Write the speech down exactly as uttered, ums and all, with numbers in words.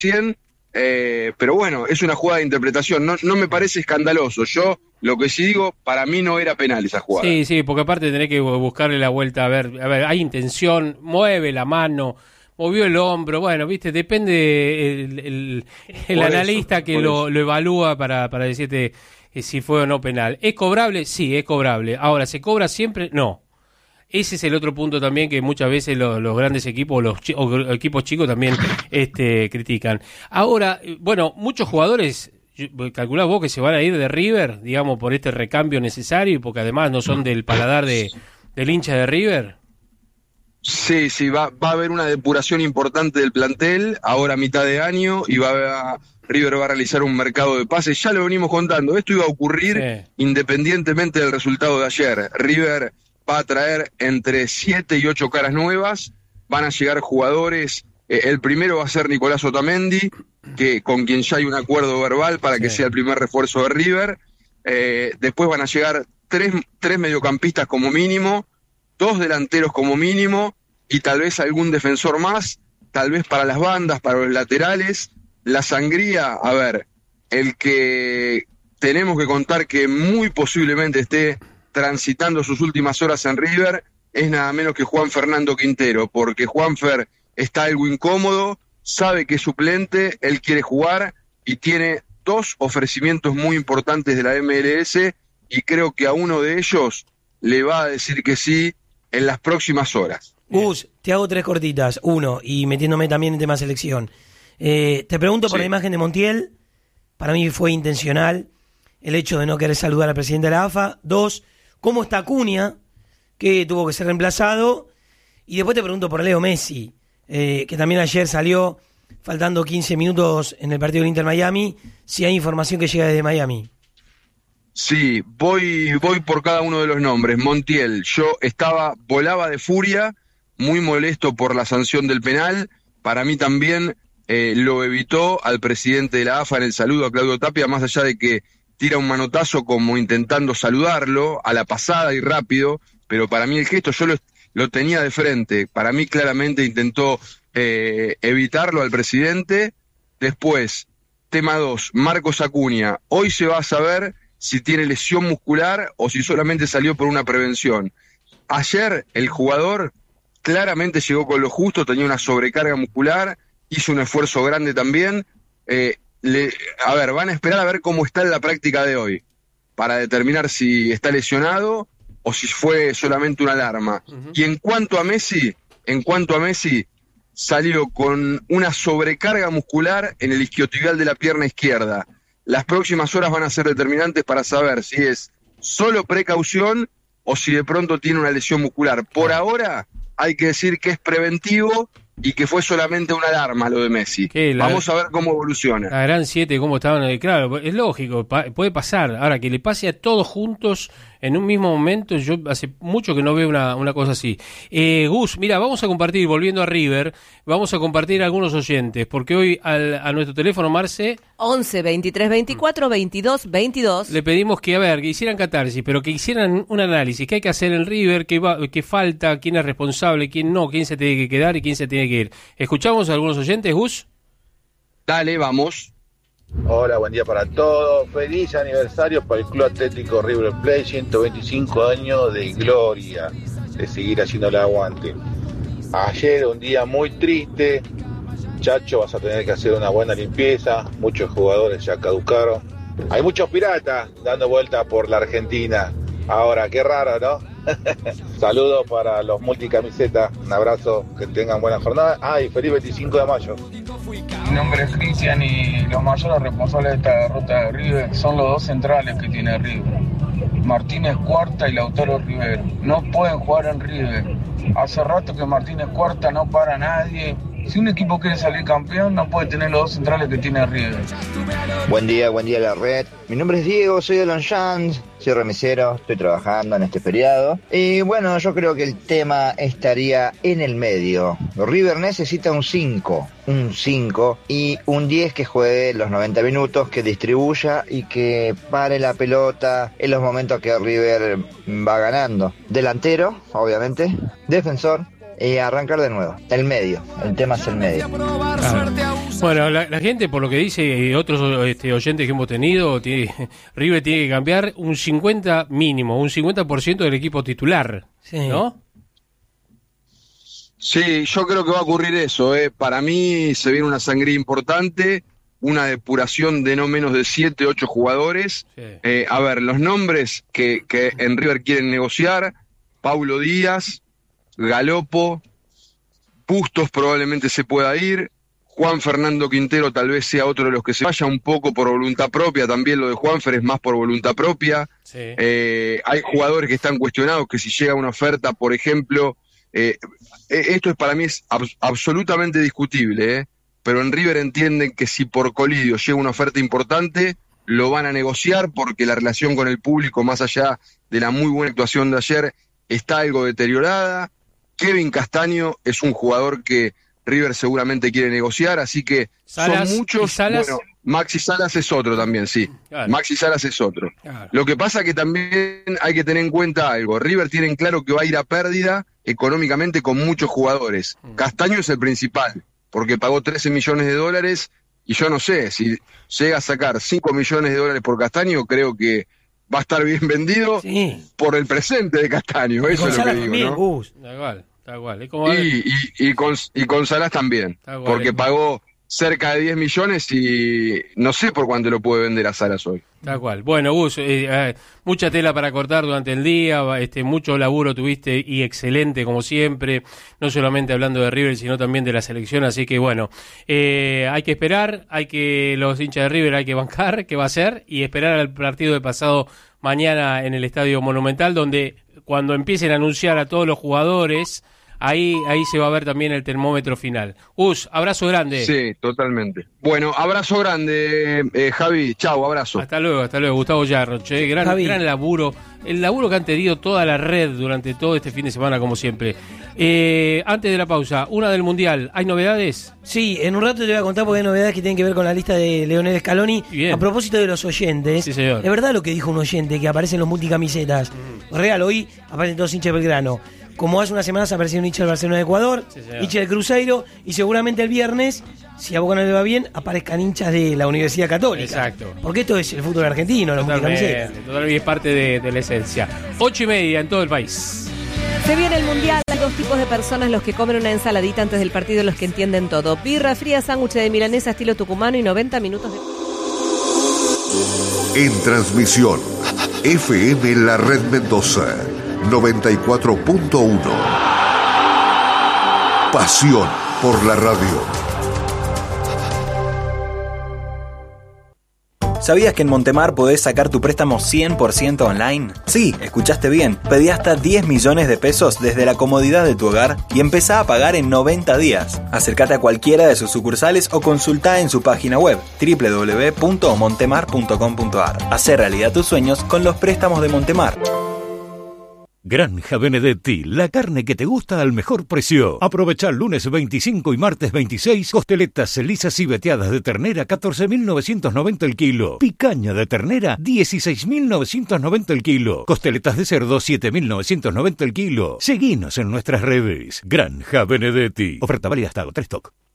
cien, eh, pero bueno, es una jugada de interpretación, no, no me parece escandaloso. Yo lo que sí digo, para mí no era penal esa jugada. Sí, sí, porque aparte tenés que buscarle la vuelta, a ver, a ver, hay intención, mueve la mano, movió el hombro, bueno, viste, depende el, el, el Por analista eso, que por lo, eso. lo evalúa para, para decirte eh, si fue o no penal. ¿Es cobrable? Sí, es cobrable. Ahora, ¿se cobra siempre? No. Ese es el otro punto también que muchas veces los, los grandes equipos los chi- o equipos chicos también este, critican. Ahora, bueno, muchos jugadores, calculás vos que se van a ir de River, digamos, por este recambio necesario y porque además no son del paladar de, del hincha de River. Sí, sí, va, va a haber una depuración importante del plantel, ahora a mitad de año, y va a, River va a realizar un mercado de pases. Ya lo venimos contando, esto iba a ocurrir Sí. independientemente del resultado de ayer. River va a traer entre siete y ocho caras nuevas, van a llegar jugadores, eh, el primero va a ser Nicolás Otamendi, que con quien ya hay un acuerdo verbal para Sí. que sea el primer refuerzo de River. Eh, después van a llegar tres, tres mediocampistas como mínimo, dos delanteros como mínimo y tal vez algún defensor más, tal vez para las bandas, para los laterales. La sangría, a ver, el que tenemos que contar que muy posiblemente esté transitando sus últimas horas en River es nada menos que Juan Fernando Quintero, porque Juanfer está algo incómodo, sabe que es suplente, él quiere jugar y tiene dos ofrecimientos muy importantes de la M L S y creo que a uno de ellos le va a decir que sí en las próximas horas. Gus, te hago tres cortitas. Uno, y metiéndome también en tema selección. Eh, te pregunto por Sí. la imagen de Montiel. Para mí fue intencional el hecho de no querer saludar al presidente de la A F A. Dos, ¿cómo está Acuña? Que tuvo que ser reemplazado. Y después te pregunto por Leo Messi, eh, que también ayer salió faltando quince minutos en el partido del Inter Miami. Si hay información que llega desde Miami. Sí, voy, voy por cada uno de los nombres. Montiel, yo estaba, volaba de furia, muy molesto por la sanción del penal. Para mí también eh, lo evitó al presidente de la A F A en el saludo a Claudio Tapia, más allá de que tira un manotazo como intentando saludarlo a la pasada y rápido, pero para mí el gesto yo lo, lo tenía de frente. Para mí claramente intentó eh, evitarlo al presidente. Después, tema dos, Marcos Acuña. Hoy se va a saber si tiene lesión muscular o si solamente salió por una prevención. Ayer el jugador claramente llegó con lo justo, tenía una sobrecarga muscular, hizo un esfuerzo grande también. Eh, le, a ver, van a esperar a ver cómo está en la práctica de hoy, para determinar si está lesionado o si fue solamente una alarma. Uh-huh. Y en cuanto a Messi, en cuanto a Messi, salió con una sobrecarga muscular en el isquiotibial de la pierna izquierda. Las próximas horas van a ser determinantes para saber si es solo precaución o si de pronto tiene una lesión muscular. Por ahora hay que decir que es preventivo y que fue solamente una alarma lo de Messi. La, Vamos a ver cómo evoluciona. La gran siete, cómo estaban, claro, es lógico, pa, puede pasar. Ahora, que le pase a todos juntos en un mismo momento, yo hace mucho que no veo una, una cosa así. Eh, Gus, mira, vamos a compartir, volviendo a River, vamos a compartir algunos oyentes, porque hoy al, a nuestro teléfono, Marce... once, veintitrés, veinticuatro, veintidós, veintidós. Le pedimos que, a ver, que hicieran catarsis, pero que hicieran un análisis, qué hay que hacer en River, qué, va, qué falta, quién es responsable, quién no, quién se tiene que quedar y quién se tiene que ir. ¿Escuchamos a algunos oyentes, Gus? Dale, vamos. Hola, buen día para todos. Feliz aniversario para el Club Atlético River Plate, ciento veinticinco años de gloria, de seguir haciendo el aguante. Ayer un día muy triste. Chacho, vas a tener que hacer una buena limpieza. Muchos jugadores ya caducaron. Hay muchos piratas dando vueltas por la Argentina. Ahora, qué raro, ¿no? Saludos para los multicamisetas. Un abrazo, que tengan buena jornada. Ah, y feliz veinticinco de mayo. Mi nombre es Cristian y los mayores responsables de esta derrota de River son los dos centrales que tiene River, Martínez Cuarta y Lautaro Rivero. No pueden jugar en River. Hace rato que Martínez Cuarta no para a nadie. Si un equipo quiere salir campeón, no puede tener los dos centrales que tiene River. Buen día, buen día la red. Mi nombre es Diego, soy de Longchamps, soy remisero, estoy trabajando en este feriado. Y bueno, yo creo que el tema estaría en el medio. River necesita un cinco, un cinco y un diez que juegue los noventa minutos, que distribuya y que pare la pelota en los momentos que River va ganando. Delantero, obviamente, defensor, y arrancar de nuevo. El medio, el tema es el medio. Claro. Bueno, la, la gente, por lo que dice y otros este, oyentes que hemos tenido, tiene, River tiene que cambiar un cincuenta mínimo, un cincuenta por ciento del equipo titular, sí. ¿No? Sí, yo creo que va a ocurrir eso. ¿eh? Para mí se viene una sangría importante, una depuración de no menos de siete, ocho jugadores. Sí. Eh, a ver, los nombres que, que en River quieren negociar: Paulo Díaz, Galopo, Bustos probablemente se pueda ir, Juan Fernando Quintero tal vez sea otro de los que se vaya, un poco por voluntad propia, también lo de Juanfer es más por voluntad propia. Sí. Eh, hay jugadores que están cuestionados, que si llega una oferta, por ejemplo, eh, esto es para mí es ab- absolutamente discutible, ¿eh? Pero en River entienden que si por Colidio llega una oferta importante, lo van a negociar porque la relación con el público, más allá de la muy buena actuación de ayer, está algo deteriorada. Kevin Castaño es un jugador que River seguramente quiere negociar, así que Salas, son muchos. Salas. Bueno, Maxi Salas es otro también, sí. Claro. Maxi Salas es otro. Claro. Lo que pasa que también hay que tener en cuenta algo. River tiene en claro que va a ir a pérdida económicamente con muchos jugadores. Mm. Castaño es el principal, porque pagó trece millones de dólares y yo no sé, si llega a sacar cinco millones de dólares por Castaño, creo que va a estar bien vendido, sí, por el presente de Castaño. Eso es lo que digo, también, ¿no? Gus. Da igual, da igual. Es como y, y, y, con, y con Salas también, porque pagó cerca de diez millones y no sé por cuánto lo puede vender a Salas hoy. Tal cual. Bueno, Gus, eh, eh, mucha tela para cortar durante el día, este, mucho laburo tuviste y excelente como siempre, no solamente hablando de River, sino también de la selección, así que bueno, eh, hay que esperar, hay que los hinchas de River hay que bancar, qué va a ser, y esperar al partido de pasado mañana en el Estadio Monumental, donde cuando empiecen a anunciar a todos los jugadores, Ahí, ahí se va a ver también el termómetro final. Gus, abrazo grande. Sí, totalmente. Bueno, abrazo grande, eh, Javi. Chau, abrazo. Hasta luego, hasta luego. Gustavo Yarroch, eh, gran, gran laburo. El laburo que han tenido toda la red durante todo este fin de semana, como siempre. Eh, antes de la pausa, una del Mundial. ¿Hay novedades? Sí, en un rato te voy a contar porque hay novedades que tienen que ver con la lista de Leonel Scaloni. Bien. A propósito de los oyentes. Sí, señor. Es verdad lo que dijo un oyente, que aparecen los multicamisetas. Mm. Real, hoy aparecen todos hinchas de Belgrano. Como hace unas semanas apareció un hincha del Barcelona de Ecuador, sí, hincha del Cruzeiro, y seguramente el viernes, si a Boca no le va bien, aparezcan hinchas de la Universidad Católica. Exacto. Porque esto es el fútbol argentino, los multicamisetas. Totalmente, es parte de, de la esencia. Ocho y media en todo el país. Se viene el Mundial. Hay dos tipos de personas, los que comen una ensaladita antes del partido y los que entienden todo. Birra fría, sándwich de milanesa estilo tucumano y noventa minutos de... En transmisión, F M La Red Mendoza, noventa y cuatro punto uno. Pasión por la radio. ¿Sabías que en Montemar podés sacar tu préstamo cien por ciento online? Sí, escuchaste bien. Pedí hasta diez millones de pesos desde la comodidad de tu hogar y empezá a pagar en noventa días. Acércate a cualquiera de sus sucursales o consultá en su página web doble u doble u doble u punto montemar punto com punto a r. Hacé realidad tus sueños con los préstamos de Montemar. Granja Benedetti, la carne que te gusta al mejor precio. Aprovecha lunes veinticinco y martes veintiséis, costeletas lisas y veteadas de ternera, catorce mil novecientos noventa el kilo. Picaña de ternera, dieciséis mil novecientos noventa el kilo. Costeletas de cerdo, siete mil novecientos noventa el kilo. Seguinos en nuestras redes. Granja Benedetti. Oferta válida hasta agotar stock.